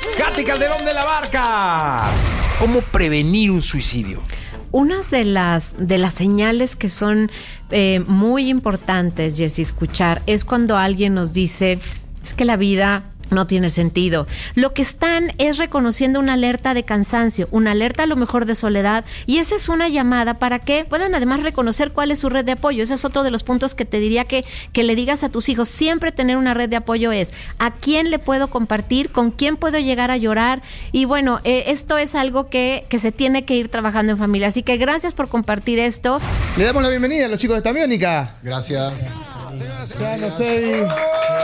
Katy Calderón de la Barca. ¿Cómo prevenir un suicidio? Una de las señales que son muy importantes, Jessy, escuchar, es cuando alguien nos dice, es que la vida no tiene sentido. Lo que están es reconociendo una alerta de cansancio, una alerta a lo mejor de soledad, y esa es una llamada para que puedan además reconocer cuál es su red de apoyo. Ese es otro de los puntos que te diría que le digas a tus hijos. Siempre tener una red de apoyo es a quién le puedo compartir, con quién puedo llegar a llorar, y bueno, esto es algo que se tiene que ir trabajando en familia. Así que gracias por compartir esto. Le damos la bienvenida a los chicos de Tamiónica. Gracias. Ya no sé.